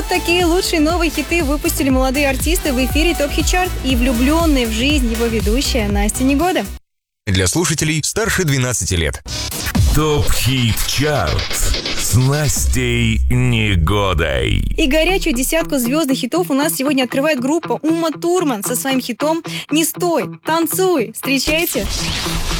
Вот такие лучшие новые хиты выпустили молодые артисты в эфире ТОП Хит Чарт и влюбленные в жизнь его ведущая Настя Негода. Для слушателей старше 12 лет. ТОП Хит Чарт с Настей Негодой. И горячую десятку звездных хитов у нас сегодня открывает группа Ума Турман со своим хитом «Не стой, танцуй». Встречайте!